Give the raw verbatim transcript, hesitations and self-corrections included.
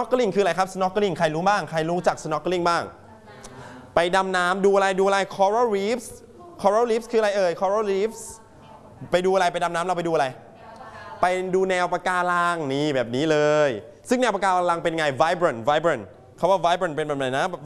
snorkeling คืออะไรครับ snorkeling ใครรู้บ้างใครรู้จัก snorkeling บ้างไปดำน้ำดูอะไรดูอะไร coral reefs coral reefs คืออะไรเอ่ย coral reefs ไปดูอะไรไปดำน้ำเราไปดูอะไรไปดูแนวปะการังนี่แบบนี้เลยซึ่งแนวปะการังเป็นไง vibrant vibrant เขาว่า vibrant เป็นแบบไหนนะ